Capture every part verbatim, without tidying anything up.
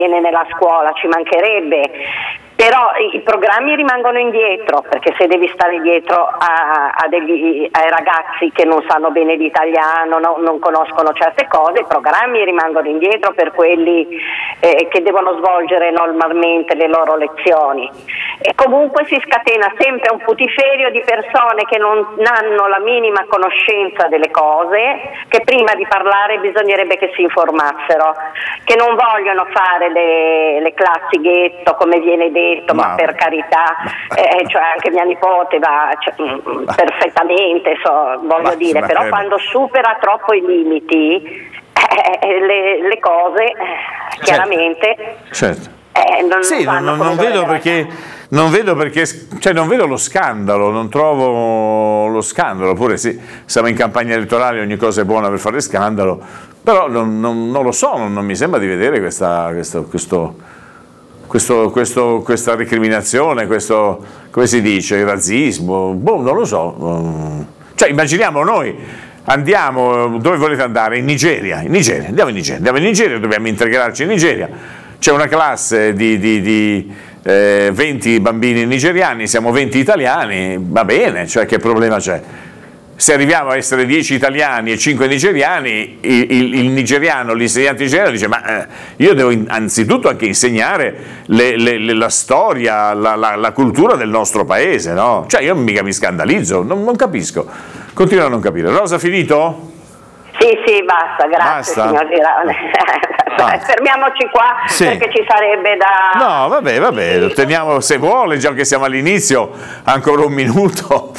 viene nella scuola, ci mancherebbe, però i programmi rimangono indietro, perché se devi stare dietro a, a degli, ai ragazzi che non sanno bene l'italiano, no, non conoscono certe cose, i programmi rimangono indietro per quelli eh, che devono svolgere normalmente le loro lezioni. E comunque si scatena sempre un putiferio di persone che non hanno la minima conoscenza delle cose, che prima di parlare bisognerebbe che si informassero, che non vogliono fare le, le classi ghetto come viene detto, ma, ma per carità, eh, cioè anche mia nipote va cioè, mh, perfettamente, so, voglio ma, dire, però credo. Quando supera troppo i limiti eh, le, le cose certo. chiaramente certo. Eh, non, sì, non, non, non vedo perché non vedo perché cioè non vedo lo scandalo, non trovo lo scandalo, pure sì, siamo in campagna elettorale, ogni cosa è buona per fare scandalo, però non, non, non lo so, non, non mi sembra di vedere questa, questo, questo, questo, questo, questa recriminazione, questo, come si dice, il razzismo, boh, non lo so, cioè immaginiamo noi andiamo, dove volete andare? In Nigeria, in Nigeria, andiamo in Nigeria, andiamo in Nigeria, dobbiamo integrarci in Nigeria, c'è una classe di, di, di eh, venti bambini nigeriani, siamo venti italiani, va bene, cioè che problema c'è? Se arriviamo a essere dieci italiani e cinque nigeriani, il, il, il nigeriano, l'insegnante nigeriano dice ma eh, io devo in, anzitutto anche insegnare le, le, le, la storia, la, la, la cultura del nostro paese, no? Cioè io mica mi scandalizzo, non, non capisco, continuo a non capire. Rosa, finito? Sì, sì, basta, grazie basta. Signor Girone. Ah. Fermiamoci qua sì. Perché ci sarebbe da... No, vabbè, vabbè, lo teniamo, se vuole, già che siamo all'inizio, ancora un minuto.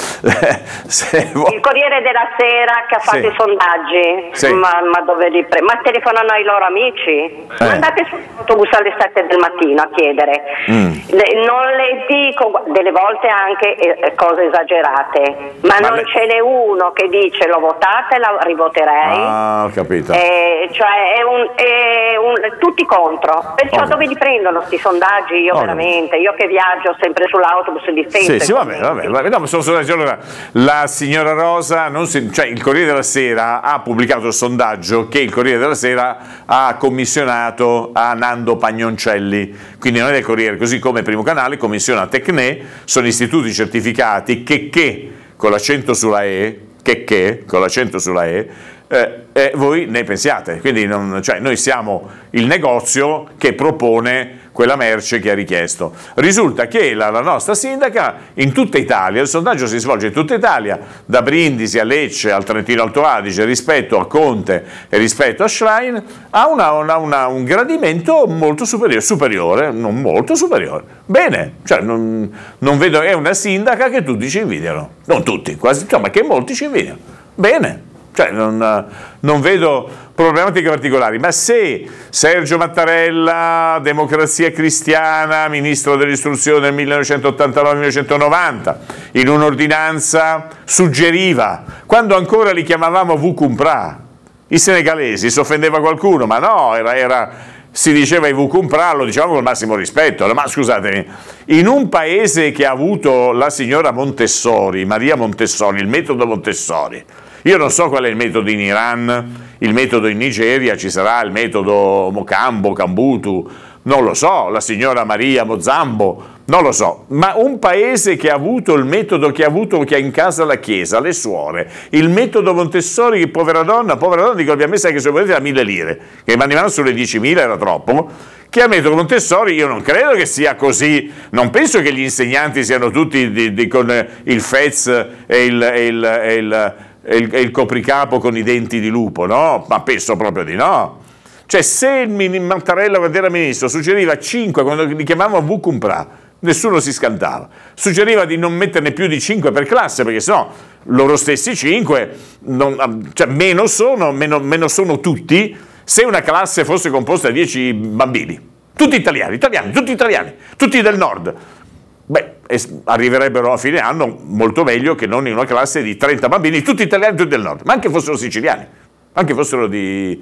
Se vuole. Il Corriere della Sera che ha fatto sì. i sondaggi, sì. ma, ma dove li pre... Ma telefonano ai loro amici? Eh. Andate sull'autobus alle sette del mattino a chiedere. Mm. Le, non le dico, delle volte anche eh, cose esagerate, ma, ma non le... ce n'è uno che dice l'ho votata e la rivoterei. Ah, ho capito. Eh, cioè è un... È Un, tutti contro, perciò oh. dove li prendono questi sondaggi? Io oh. veramente, io che viaggio sempre sull'autobus di sì, sì, va bene, va bene, va bene. No, sono sondaggi. Allora, la signora Rosa, non si, cioè il Corriere della Sera ha pubblicato il sondaggio che il Corriere della Sera ha commissionato a Nando Pagnoncelli, quindi non è del Corriere, così come Primo Canale commissiona Tecne, sono istituti certificati che che con l'accento sulla E, che che con l'accento sulla E, Eh, eh, voi ne pensiate, quindi non, cioè noi siamo il negozio che propone quella merce che ha richiesto. Risulta che la, la nostra sindaca in tutta Italia, il sondaggio si svolge in tutta Italia, da Brindisi a Lecce al Trentino Alto Adige rispetto a Conte e rispetto a Schlein, ha una, una, una, un gradimento molto superiore, superiore, non molto superiore. Bene, cioè non, non vedo, è una sindaca che tutti ci invidiano, non tutti, quasi, ma che molti ci invidiano. Bene. Cioè non, non vedo problematiche particolari, ma se Sergio Mattarella, Democrazia Cristiana, ministro dell'istruzione nel millenovecentottantanove millenovecentonovanta, in un'ordinanza suggeriva, quando ancora li chiamavamo Vukumpra, i senegalesi, si offendeva qualcuno, ma no, era... era si diceva i Vukumpra, lo diciamo col massimo rispetto, ma scusatemi, in un paese che ha avuto la signora Montessori, Maria Montessori, il metodo Montessori, io non so qual è il metodo in Iran, il metodo in Nigeria, ci sarà il metodo Mokambo, Kambutu, non lo so, la signora Maria Mozambo, non lo so, ma un paese che ha avuto il metodo che ha avuto, che ha in casa la chiesa, le suore, il metodo Montessori, che povera donna, povera donna, dico, abbiamo messo anche se volete da mille lire, che mandavano sulle diecimila era troppo, che al metodo Montessori io non credo che sia così, non penso che gli insegnanti siano tutti di, di, con il fez e il... E il, e il E il, e il copricapo con i denti di lupo, no? Ma penso proprio di no. Cioè, se il Mattarella, quando era ministro, suggeriva cinque, quando li chiamavamo Vukumpra, nessuno si scantava. Suggeriva di non metterne più di cinque per classe, perché sennò loro stessi cinque, non, cioè meno sono, meno, meno sono tutti, se una classe fosse composta da dieci bambini, tutti italiani, italiani, tutti italiani, tutti del nord. Beh, arriverebbero a fine anno molto meglio che non in una classe di trenta bambini, tutti italiani, tutti del nord, ma anche fossero siciliani, anche fossero di,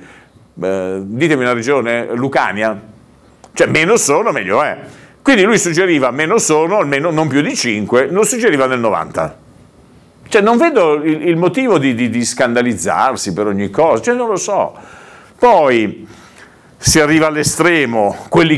eh, ditemi una regione, Lucania, cioè meno sono meglio è. Quindi lui suggeriva meno sono, almeno non più di cinque, lo suggeriva nel novanta. Cioè non vedo il, il motivo di, di, di scandalizzarsi per ogni cosa, cioè non lo so. Poi si arriva all'estremo, quelli